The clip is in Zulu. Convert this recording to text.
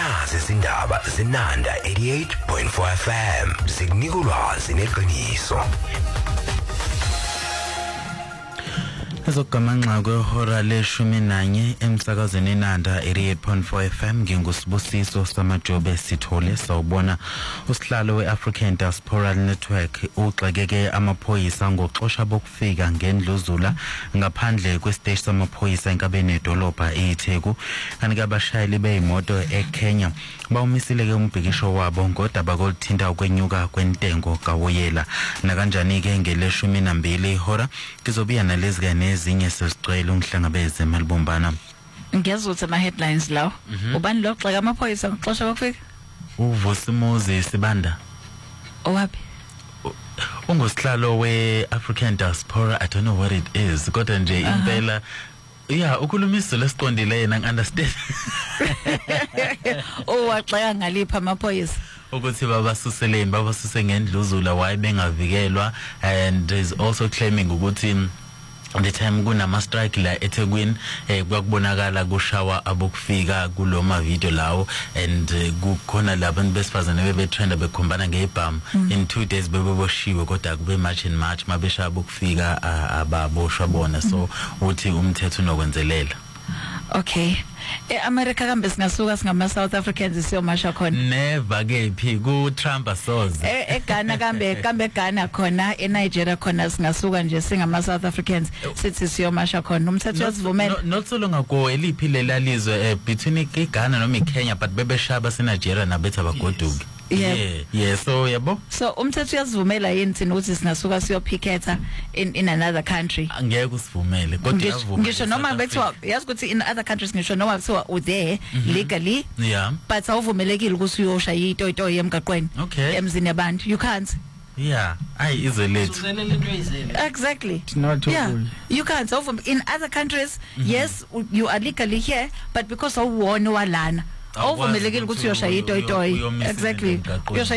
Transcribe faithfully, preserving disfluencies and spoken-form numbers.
nazi izindaba zenanda eighty-eight point four F M zikunika ulwazi neqiniso. Ezogamanxa kwehora leshumi nanye emsakazweni enanda eighty-eight point four F M ngingusibusiso samajobe sithole sawubona usihlalo weAfrican Diaspora Network uxakeke amaphoyisa ngoxosha bokufika ngendluzula ngaphandle kwestage samaphoyisa enkabeni edolobha eTheku kanti abashayeli beimoto eKenya bawumisile ke umbhikisho wabo ngodaba kolithinta ukwenyuka kwentengo kawoyela na kanjani ke ngeleshumi nambili ihora kizobiya nalezi kane ezinye sesicela ungihlangabeze malibumbana. Ngiyazuthi ama headlines lawo. Ubani lo xaka amaphoyisa ngoxosha bokufika? Uvosimuzi Sibanda. Owaphi? Ungosihlalo weAfrican Diaspora, I don't know what it is. Kodwa nje impela yeah, ukhulumisa lesiqondile yena ngiunderstand. Oh, waxaka ngalipha amaphoyisa. Ukuthi babasuseleni babasuse ngendluzula waye bengavikelwa, and is also claiming ukuthi the time kunama strike la eThekwini eh kwakubonakala kushawa abokufika kuloma video lawo, and kukhona labantu besifazane bebetrenda bekhombana ngebhamu in two days bebeboshiwe kodwa kube march and march mabesha abokufika ababoshwa bona, so uthi umthetho unokwenzelela. Okay. eAmerica kambe singasuka singama South Africans siyomasha khona. Never ke phi ku Trump asoze. E eGhana kambe kambe Ghana khona, eNigeria khona singasuka nje singama South Africans sithi siyomasha khona. Umthetho uyasivumela. Not so long ago eliphi lelalizwe between iGhana noma iKenya but bebeshaba seNigeria nabetha bagoduki. Yeah. yeah, yeah, so yabo. So umthetho uyasivumela yini thina ukuthi singasuka siyophiketha in in another country? Angeke usivumele kodwa yavuma. Ngisho noma bethiwa yazi ukuthi in other countries ngisho noma bethiwa u there legally, yeah, but awuvumelekile ukuthi uyosha itoyito yemgaqweni emzini yabantu. You can't. Yeah, I is a late. Exactly. Not yeah, you can't. So in other countries, mm-hmm. yes, you are legally here, but because of one walana, awuvumelekile ukuthi uyosha itoyito. Exactly.